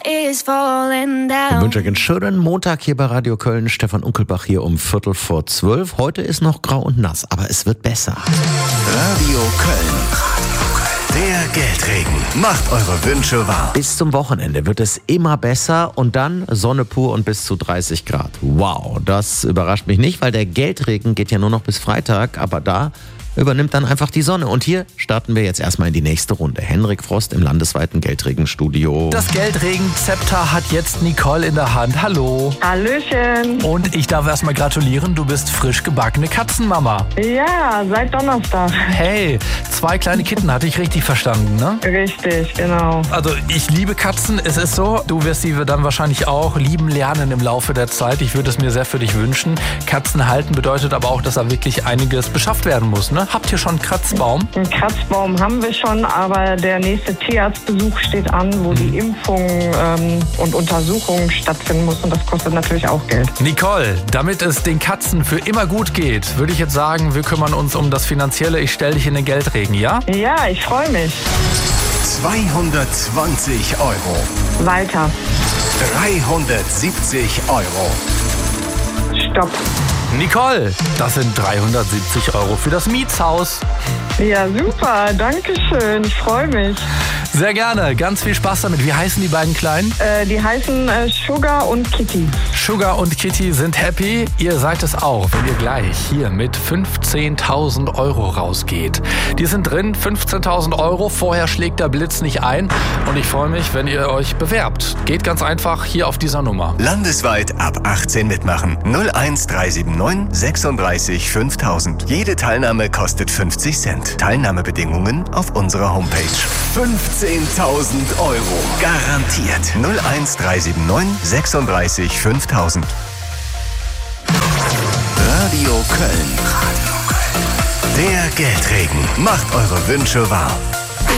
is falling Ich down. wünsche euch einen schönen Montag hier bei Radio Köln. Stefan Unkelbach hier um 11:45. Heute ist noch grau und nass, aber es wird besser. Radio Köln. Der Geldregen. Macht eure Wünsche wahr. Bis zum Wochenende wird es immer besser und dann Sonne pur und bis zu 30 Grad. Wow, das überrascht mich nicht, weil der Geldregen geht ja nur noch bis Freitag, aber da übernimmt dann einfach die Sonne. Und hier starten wir jetzt erstmal in die nächste Runde. Henrik Frost im landesweiten Geldregenstudio. Das Geldregenzepter hat jetzt Nicole in der Hand. Hallo. Hallöchen. Und ich darf erstmal gratulieren, du bist frisch gebackene Katzenmama. Ja, seit Donnerstag. Hey, 2 kleine Kitten, hatte ich richtig verstanden, ne? Richtig, genau. Also ich liebe Katzen, es ist so, du wirst sie dann wahrscheinlich auch lieben lernen im Laufe der Zeit. Ich würde es mir sehr für dich wünschen. Katzen halten bedeutet aber auch, dass da wirklich einiges beschafft werden muss, ne? Habt ihr schon einen Kratzbaum? Einen Kratzbaum haben wir schon, aber der nächste Tierarztbesuch steht an, wo die Impfung und Untersuchung stattfinden muss und das kostet natürlich auch Geld. Nicole, damit es den Katzen für immer gut geht, würde ich jetzt sagen, wir kümmern uns um das Finanzielle. Ich stelle dich in den Geldregen, ja? Ja, ich freue mich. 220 Euro. Weiter. 370 Euro. Stopp. Nicole, das sind 370 Euro für das Mietshaus. Ja, super. Dankeschön. Ich freue mich. Sehr gerne, ganz viel Spaß damit. Wie heißen die beiden Kleinen? Die heißen Sugar und Kitty. Sugar und Kitty sind happy. Ihr seid es auch, wenn ihr gleich hier mit 15.000 Euro rausgeht. Die sind drin, 15.000 Euro. Vorher schlägt der Blitz nicht ein. Und ich freue mich, wenn ihr euch bewerbt. Geht ganz einfach hier auf dieser Nummer. Landesweit ab 18 mitmachen. 01379 36 5000. Jede Teilnahme kostet 50 Cent. Teilnahmebedingungen auf unserer Homepage. 15.000 Euro. Garantiert. 01379 36 5000. Radio Köln. Der Geldregen. Macht eure Wünsche wahr.